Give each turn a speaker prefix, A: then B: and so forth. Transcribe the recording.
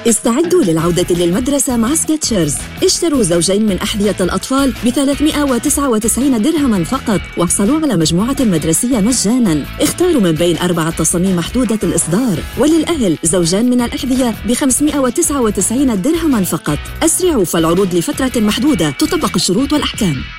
A: استعدوا للعودة للمدرسة مع سكتشرز. اشتروا زوجين من أحذية الأطفال ب399 درهما فقط، واحصلوا على مجموعة مدرسية مجانا. اختاروا من بين 4 تصاميم محدودة الإصدار. وللأهل زوجان من الأحذية ب599 درهما فقط. أسرعوا، فالعروض لفترة محدودة، تطبق الشروط والأحكام.